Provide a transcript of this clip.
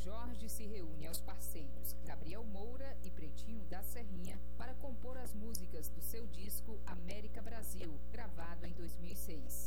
Jorge se reúne aos parceiros Gabriel Moura e Pretinho da Serrinha para compor as músicas do seu disco América Brasil, gravado em 2006.